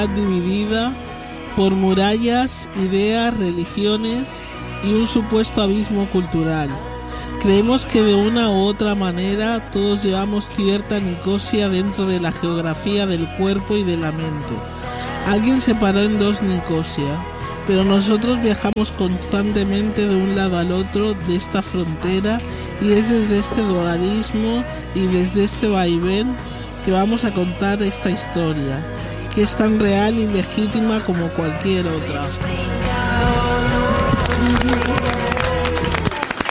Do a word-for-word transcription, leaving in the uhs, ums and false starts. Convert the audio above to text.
dividida por murallas, ideas, religiones y un supuesto abismo cultural. Creemos que de una u otra manera todos llevamos cierta Nicosia dentro de la geografía del cuerpo y de la mente. Alguien separó en dos Nicosia, pero nosotros viajamos constantemente de un lado al otro de esta frontera, y es desde este dualismo y desde este vaivén que vamos a contar esta historia, que es tan real y legítima como cualquier otra.